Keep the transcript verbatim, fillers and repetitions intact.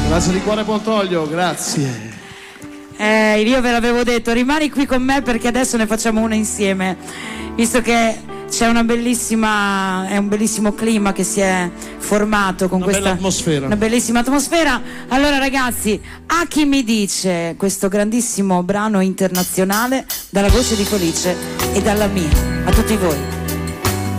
Grazie di cuore Pontoglio, grazie. Eh, io ve l'avevo detto, rimani qui con me perché adesso ne facciamo una insieme, visto che c'è una bellissima, è un bellissimo clima che si è formato con una questa bella atmosfera. Una bellissima atmosfera. Allora ragazzi, A chi mi dice, questo grandissimo brano internazionale dalla voce di Felice e dalla mia, a tutti voi.